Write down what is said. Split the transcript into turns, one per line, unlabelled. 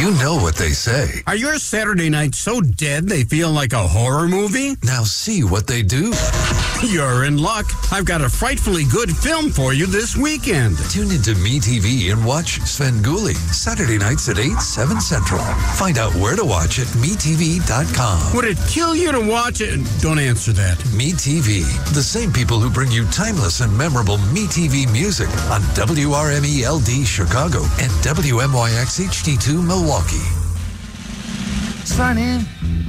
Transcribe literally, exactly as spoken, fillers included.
You know what they say.
Are your Saturday nights so dead they feel like a horror movie?
Now see what they do.
You're in luck. I've got a frightfully good film for you this weekend.
Tune into MeTV and watch Svengoolie, Saturday nights at eight, seven Central. Find out where to watch at me T V dot com.
Would it kill you to watch it? Don't answer that.
MeTV, the same people who bring you timeless and memorable MeTV music on W R M E L D Chicago and W M Y X H D two Milwaukee.
Sign in.